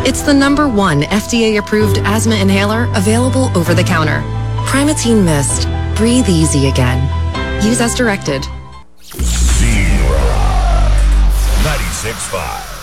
It's the #1 FDA-approved asthma inhaler available over the counter. Primatene Mist. Breathe easy again. Use as directed. Z-Rock 96.5.